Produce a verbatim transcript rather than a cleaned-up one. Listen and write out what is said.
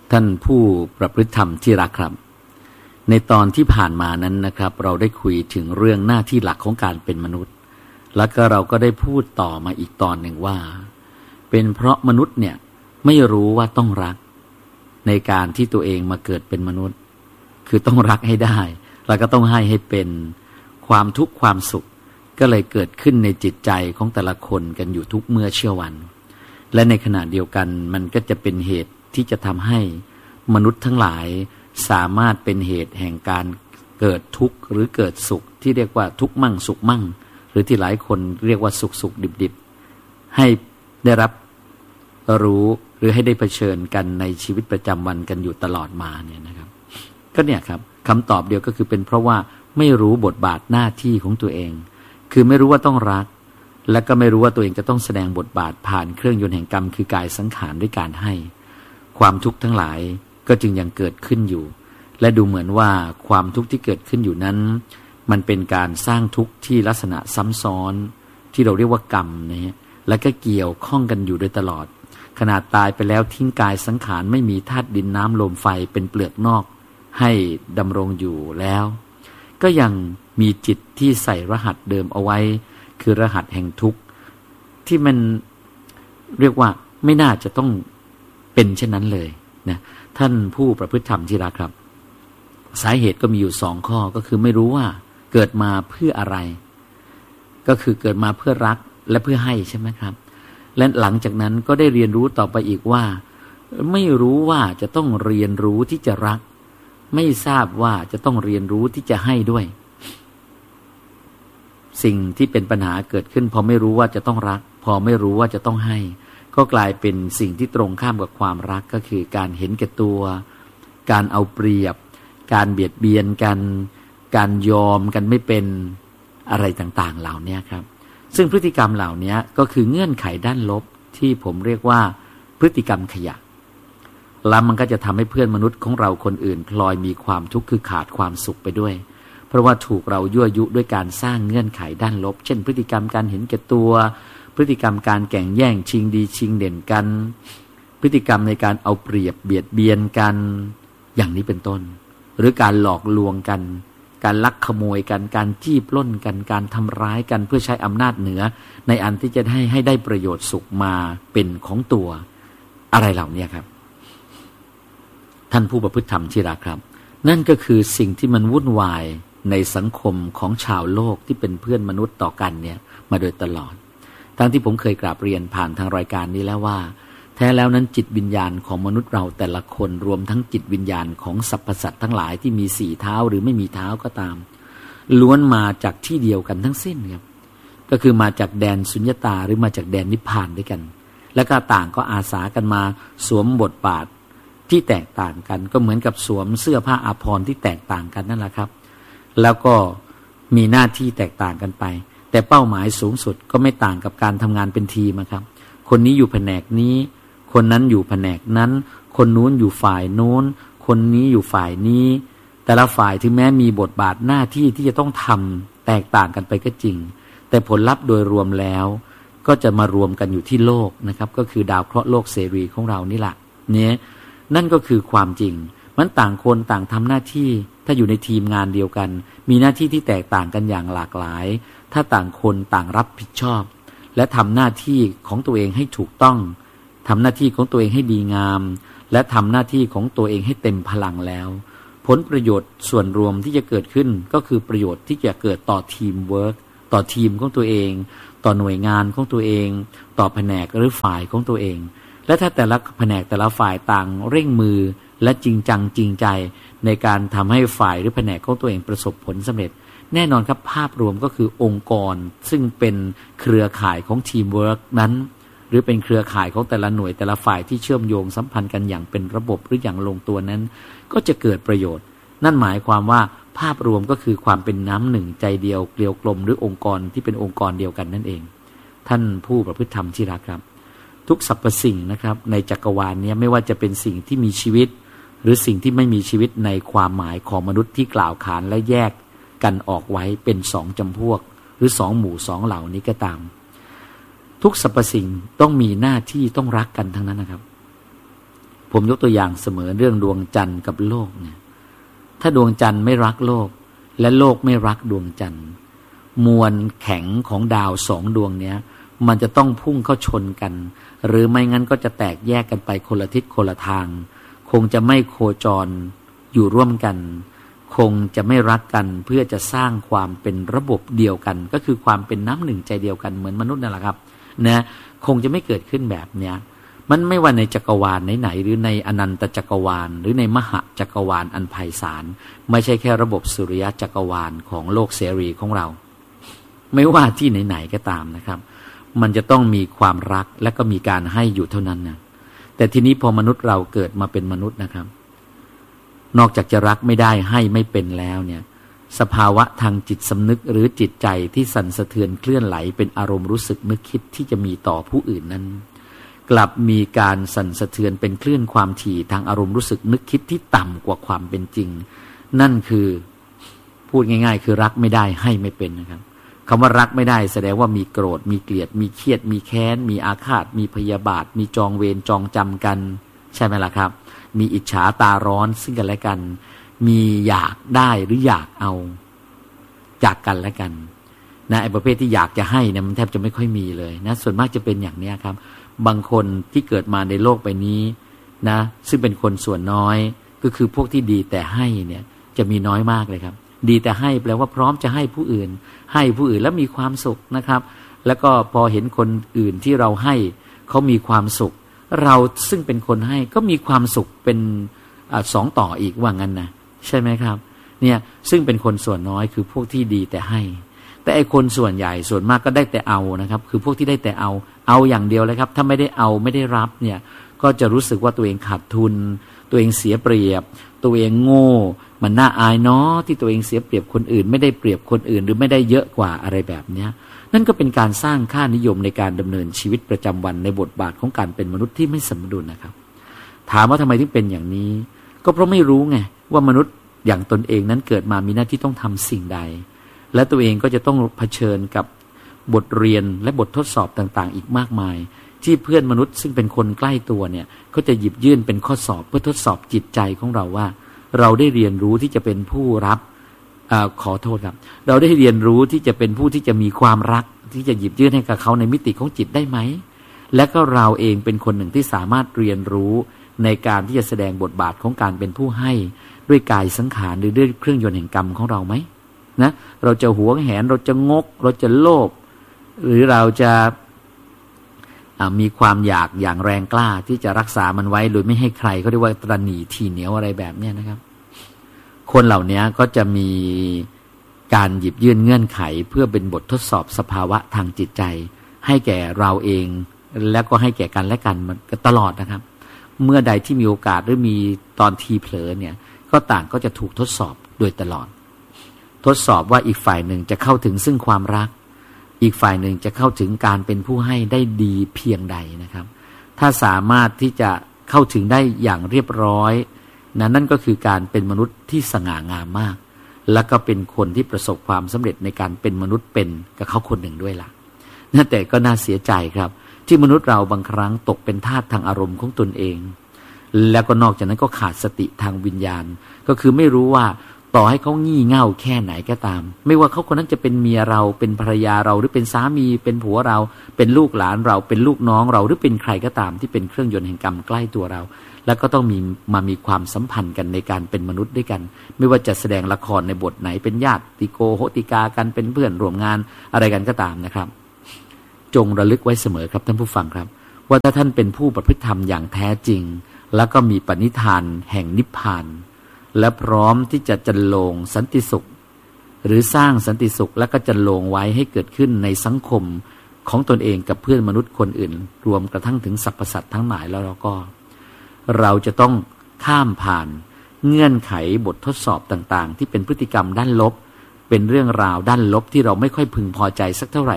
ท่านผู้ประพฤติธรรมที่รักครับในตอนที่ผ่านมานั้นนะครับเราได้คุยถึงเรื่องหน้าที่หลักของการเป็นมนุษย์แล้วก็เราก็ได้พูดต่อมาอีกตอนหนึ่งว่าเป็นเพราะมนุษย์เนี่ยไม่รู้ว่าต้องรักในการที่ตัวเองมาเกิดเป็นมนุษย์คือต้องรักให้ได้แล้วก็ต้องให้ให้เป็นความทุกข์ความสุขก็เลยเกิดขึ้นในจิตใจของแต่ละคนกันอยู่ทุกเมื่อเช้าวันและในขณะเดียวกันมันก็จะเป็นเหตุที่จะทำให้มนุษย์ทั้งหลายสามารถเป็นเหตุแห่งการเกิดทุกข์หรือเกิดสุขที่เรียกว่าทุกข์มั่งสุขมั่งหรือที่หลายคนเรียกว่าสุขสุขดิบดิบให้ได้รับรู้หรือให้ได้เผชิญกันในชีวิตประจำวันกันอยู่ตลอดมาเนี่ยนะครับก็เนี่ยครับคำตอบเดียวก็คือเป็นเพราะว่าไม่รู้บทบาทหน้าที่ของตัวเองคือไม่รู้ว่าต้องรักและก็ไม่รู้ว่าตัวเองจะต้องแสดงบทบาทผ่านเครื่องยนต์แห่งกรรมคือกายสังขารด้วยการให้ความทุกข์ทั้งหลายก็จึงยังเกิดขึ้นอยู่และดูเหมือนว่าความทุกข์ที่เกิดขึ้นอยู่นั้นมันเป็นการสร้างทุกข์ที่ลักษณะซ้ำซ้อนที่เราเรียกว่ากรรมนะฮะและก็เกี่ยวข้องกันอยู่โดยตลอดขนาดตายไปแล้วทิ้งกายสังขารไม่มีธาตุดินน้ำลมไฟเป็นเปลือกนอกให้ดำรงอยู่แล้วก็ยังมีจิตที่ใส่รหัสเดิมเอาไว้คือรหัสแห่งทุกข์ที่มันเรียกว่าไม่น่าจะต้องเป็นเช่นนั้นเลยนะท่านผู้ประพฤติธรรมที่รักครับสาเหตุก็มีอยู่สองข้อก็คือไม่รู้ว่าเกิดมาเพื่ออะไรก็คือเกิดมาเพื่อรักและเพื่อให้ใช่ไหมครับและหลังจากนั้นก็ได้เรียนรู้ต่อไปอีกว่าไม่รู้ว่าจะต้องเรียนรู้ที่จะรักไม่ทราบว่าจะต้องเรียนรู้ที่จะให้ด้วยสิ่งที่เป็นปัญหาเกิดขึ้นพอไม่รู้ว่าจะต้องรักพอไม่รู้ว่าจะต้องให้ก็กลายเป็นสิ่งที่ตรงข้ามกับความรักก็คือการเห็นแก่ตัวการเอาเปรียบการเบียดเบียนกันการยอมกันไม่เป็นอะไรต่างๆเหล่านี้ครับซึ่งพฤติกรรมเหล่านี้ก็คือเงื่อนไขด้านลบที่ผมเรียกว่าพฤติกรรมขยะแล้วมันก็จะทำให้เพื่อนมนุษย์ของเราคนอื่นพลอยมีความทุกข์คือขาดความสุขไปด้วยเพราะว่าถูกเรายั่วยุด้วยการสร้างเงื่อนไขด้านลบเช่นพฤติกรรมการเห็นแก่ตัวพฤติกรรมการแข่งแย่งชิงดีชิงเด่นกันพฤติกรรมในการเอาเปรียบเบียดเบียนกันอย่างนี้เป็นต้นหรือการหลอกลวงกันการลักขโมยกันการจี้ปล้นกันการทำร้ายกันเพื่อใช้อำนาจเหนือในอันที่จะให้ให้ได้ประโยชน์สุขมาเป็นของตัวอะไรเหล่านี้ครับท่านผู้ประพฤติธรรมที่รักครับนั่นก็คือสิ่งที่มันวุ่นวายในสังคมของชาวโลกที่เป็นเพื่อนมนุษย์ต่อกันเนี่ยมาโดยตลอดทั้งที่ผมเคยกราบเรียนผ่านทางรายการนี้แล้วว่าแท้แล้วนั้นจิตวิญญาณของมนุษย์เราแต่ละคนรวมทั้งจิตวิญญาณของสรรพสัตว์ทั้งหลายที่มีสี่เท้าหรือไม่มีเท้าก็ตามล้วนมาจากที่เดียวกันทั้งสิ้นครับก็คือมาจากแดนสุญญตาหรือมาจากแดนนิพพานด้วยกันแล้วก็ต่างก็อาสากันมาสวมบทบาทที่แตกต่างกันก็เหมือนกับสวมเสื้อผ้าอาภรณ์ที่แตกต่างกันนั่นแหละครับแล้วก็มีหน้าที่แตกต่างกันไปแต่เป้าหมายสูงสุดก็ไม่ต่างกับการทำงานเป็นทีมนะครับคนนี้อยู่แผนกนี้คนนั้นอยู่แผนกนั้นคนนู้นอยู่ฝ่ายโน้นคนนี้อยู่ฝ่ายนี้แต่ละฝ่ายถึงแม้มีบทบาทหน้าที่ที่จะต้องทำแตกต่างกันไปก็จริงแต่ผลลัพธ์โดยรวมแล้วก็จะมารวมกันอยู่ที่โลกนะครับก็คือดาวเคราะห์โลกเสรีของเรานี่แหละเนี่ยนั่นก็คือความจริงมันต่างคนต่างทำหน้าที่ถ้าอยู่ในทีมงานเดียวกันมีหน้าที่ที่แตกต่างกันอย่างหลากหลายถ้าต่างคนต่างรับผิดชอบและทำหน้าที่ของตัวเองให้ถูกต้องทำหน้าที่ของตัวเองให้ดีงามและทำหน้าที่ของตัวเองให้เต็มพลังแล้วผลประโยชน์ส่วนรวมที่จะเกิดขึ้นก็คือประโยชน์ที่จะเกิดต่อทีมเวิร์กต่อทีมของตัวเองต่อหน่วยงานของตัวเองต่อแผนกหรือฝ่ายของตัวเองและถ้าแต่ละแผนกแต่ละฝ่ายต่างเร่งมือและจริงจังจริงใจในการทำให้ฝ่ายหรือแผนกของตัวเองประสบผลสำเร็จแน่นอนครับภาพรวมก็คือองค์กรซึ่งเป็นเครือข่ายของทีมเวิร์กนั้นหรือเป็นเครือข่ายของแต่ละหน่วยแต่ละฝ่ายที่เชื่อมโยงสัมพันธ์กันอย่างเป็นระบบหรืออย่างลงตัวนั้นก็จะเกิดประโยชน์นั่นหมายความว่าภาพรวมก็คือความเป็นน้ำหนึ่งใจเดียวเกลียวกลมหรือองค์กรที่เป็นองค์กรเดียวกันนั่นเองท่านผู้ประพฤติธรรมที่รักครับทุกสรรพสิ่งนะครับในจักรวาลนี้ไม่ว่าจะเป็นสิ่งที่มีชีวิตหรือสิ่งที่ไม่มีชีวิตในความหมายของมนุษย์ที่กล่าวขานและแยกกันออกไว้เป็นสองจำพวกหรือสองหมู่สองเหล่านี้ก็ตามทุกสรรพสิ่งต้องมีหน้าที่ต้องรักกันทั้งนั้นนะครับผมยกตัวอย่างเสมอเรื่องดวงจันทร์กับโลกเนี่ยถ้าดวงจันทร์ไม่รักโลกและโลกไม่รักดวงจันทร์มวลแข็งของดาวสองดวงเนี้ยมันจะต้องพุ่งเข้าชนกันหรือไม่งั้นก็จะแตกแยกกันไปคนละทิศคนละทางคงจะไม่โคจรอยู่ร่วมกันคงจะไม่รักกันเพื่อจะสร้างความเป็นระบบเดียวกันก็คือความเป็นน้ำหนึ่งใจเดียวกันเหมือนมนุษย์นั่นแหละครับนะคงจะไม่เกิดขึ้นแบบเนี้ยมันไม่ว่าในจักรวาลไหนๆหรือในอนันตจักรวาลหรือในมหาจักรวาลอันไพศาลไม่ใช่แค่ระบบสุริยะจักรวาลของโลกเสรีของเราไม่ว่าที่ไหนๆก็ตามนะครับมันจะต้องมีความรักและก็มีการให้อยู่เท่านั้นนะแต่ทีนี้พอมนุษย์เราเกิดมาเป็นมนุษย์นะครับนอกจากจะรักไม่ได้ให้ไม่เป็นแล้วเนี่ยสภาวะทางจิตสำนึกหรือจิตใจที่สั่นสะเทือนเคลื่อนไหลเป็นอารมณ์รู้สึกนึกคิดที่จะมีต่อผู้อื่นนั้นกลับมีการสั่นสะเทือนเป็นคลื่นความถี่ทางอารมณ์รู้สึกนึกคิดที่ต่ำกว่าความเป็นจริงนั่นคือพูดง่ายๆคือรักไม่ได้ให้ไม่เป็นนะครับคำว่ารักไม่ได้แสดงว่ามีโกรธมีเกลียดมีเครียดมีแค้นมีอาฆาตมีพยาบาทมีจองเวรจองจำกันใช่ไหมล่ะครับมีอิจฉาตาร้อนซึ่งกันและกันมีอยากได้หรืออยากเอาจากกันและกันนะไอ้ประเภทที่อยากจะให้เนี่ยมันแทบจะไม่ค่อยมีเลยนะส่วนมากจะเป็นอย่างนี้ครับบางคนที่เกิดมาในโลกใบนี้นะซึ่งเป็นคนส่วนน้อยก็คือพวกที่ดีแต่ให้เนี่ยจะมีน้อยมากเลยครับดีแต่ให้แปลว่าพร้อมจะให้ผู้อื่นให้ผู้อื่นแล้วมีความสุขนะครับแล้วก็พอเห็นคนอื่นที่เราให้เขามีความสุขเราซึ่งเป็นคนให้ก็มีความสุขเป็นอ่าสองต่ออีกว่างั้นนะใช่ไหมครับเนี่ยซึ่งเป็นคนส่วนน้อยคือพวกที่ดีแต่ให้แต่ไอ้คนส่วนใหญ่ส่วนมากก็ได้แต่เอานะครับคือพวกที่ได้แต่เอาเอาอย่างเดียวเลยครับถ้าไม่ได้เอาไม่ได้รับเนี่ยก็จะรู้สึกว่าตัวเองขาดทุนตัวเองเสียเปรียบตัวเองโง่มันน่าอายเนาะที่ตัวเองเสียเปรียบคนอื่นไม่ได้เปรียบคนอื่นหรือไม่ได้เยอะกว่าอะไรแบบเนี้ยนั่นก็เป็นการสร้างค่านิยมในการดำเนินชีวิตประจำวันในบทบาทของการเป็นมนุษย์ที่ไม่สมดุลนะครับถามว่าทำไมถึงเป็นอย่างนี้ก็เพราะไม่รู้ไงว่ามนุษย์อย่างตนเองนั้นเกิดมามีหน้าที่ต้องทำสิ่งใดและตัวเองก็จะต้องเผชิญกับบทเรียนและบททดสอบต่างๆอีกมากมายที่เพื่อนมนุษย์ซึ่งเป็นคนใกล้ตัวเนี่ยเขาจะหยิบยื่นเป็นข้อสอบเพื่อทดสอบจิตใจของเราว่าเราได้เรียนรู้ที่จะเป็นผู้รับเอ่อขอโทษครับเราได้เรียนรู้ที่จะเป็นผู้ที่จะมีความรักที่จะหยิบยื่นให้กับเขาในมิติของจิตได้ไหมและก็เราเองเป็นคนหนึ่งที่สามารถเรียนรู้ในการที่จะแสดงบทบาทของการเป็นผู้ให้ด้วยกายสังขารหรือด้วยเครื่องยนต์แห่งกรรมของเราไหมนะเราจะหวงแหนเราจะงกเราจะโลภหรือเราจะมีความอยากอย่างแรงกล้าที่จะรักษามันไว้โดยไม่ให้ใครเขาเรียกว่าตระหนี่ทีเหนียวอะไรแบบนี้นะครับคนเหล่านี้ก็จะมีการหยิบยื่นเงื่อนไขเพื่อเป็นบททดสอบสภาวะทางจิตใจให้แก่เราเองแล้วก็ให้แก่กันและกันมันตลอดนะครับเมื่อใดที่มีโอกาสหรือมีตอนทีเผลอเนี่ยก็ต่างก็จะถูกทดสอบโดยตลอดทดสอบว่าอีกฝ่ายหนึ่งจะเข้าถึงซึ่งความรักอีกฝ่ายหนึ่งจะเข้าถึงการเป็นผู้ให้ได้ดีเพียงใดนะครับถ้าสามารถที่จะเข้าถึงได้อย่างเรียบร้อยนะนั่นก็คือการเป็นมนุษย์ที่สง่างามมากแล้วก็เป็นคนที่ประสบความสำเร็จในการเป็นมนุษย์เป็นกับเขาคนหนึ่งด้วยล่ะนะแต่ก็น่าเสียใจครับที่มนุษย์เราบางครั้งตกเป็นทาสทางอารมณ์ของตนเองแล้วก็นอกจากนั้นก็ขาดสติทางวิญญาณก็คือไม่รู้ว่าต่อให้เขางี่เง่าแค่ไหนก็ตามไม่ว่าเขาคนนั้นจะเป็นเมียเราเป็นภรรยาเราหรือเป็นสามีเป็นผัวเราเป็นลูกหลานเราเป็นลูกน้องเราหรือเป็นใครก็ตามที่เป็นเครื่องยนต์แห่งกรรมใกล้ตัวเราแล้วก็ต้องมีมามีความสัมพันธ์กันในการเป็นมนุษย์ด้วยกันไม่ว่าจะแสดงละครในบทไหนเป็นญาติโกโหติกากันเป็นเพื่อนร่วมงานอะไรกันก็ตามนะครับจงระลึกไว้เสมอครับท่านผู้ฟังครับว่าถ้าท่านเป็นผู้ประพฤติธรรมอย่างแท้จริงแล้วก็มีปณิธานแห่งนิพพานและพร้อมที่จะจันโลงสันติสุขหรือสร้างสันติสุขและก็จันโลงไว้ให้เกิดขึ้นในสังคมของตนเองกับเพื่อนมนุษย์คนอื่นรวมกระทั่งถึงสรรพสัตว์ทั้งหลายแล้วเราก็เราจะต้องข้ามผ่านเงื่อนไขบททดสอบต่างๆที่เป็นพฤติกรรมด้านลบเป็นเรื่องราวด้านลบที่เราไม่ค่อยพึงพอใจสักเท่าไหร่